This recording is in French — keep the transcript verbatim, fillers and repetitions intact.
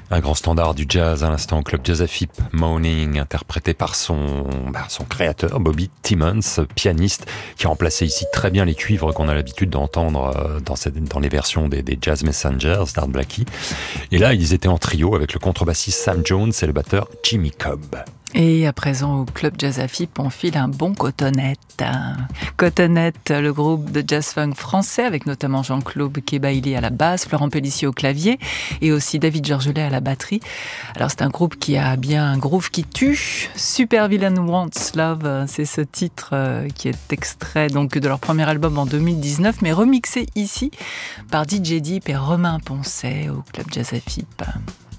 Un grand standard du jazz à l'instant, Club Jazz F I P, Morning, interprété par son, bah, son créateur, Bobby Timmons, pianiste, qui a remplacé ici très bien les cuivres qu'on a l'habitude d'entendre dans, cette, dans les versions des, des Jazz Messengers d'Art Blakey. Et là, ils étaient en trio avec le contrebassiste Sam Jones et le batteur Jimmy Cobb. Et à présent, au Club Jazz F I P, on file un bon cotonnet. Cotonnet, le groupe de jazz-funk français, avec notamment Jean-Claude Kebaili à la basse, Florent Pellissier au clavier, et aussi David Georgelet à la batterie. Alors, c'est un groupe qui a bien un groove qui tue. Super Villain Wants Love, c'est ce titre qui est extrait donc de leur premier album en deux mille dix-neuf, mais remixé ici par D J Deep et Romain Poncet au Club Jazz F I P.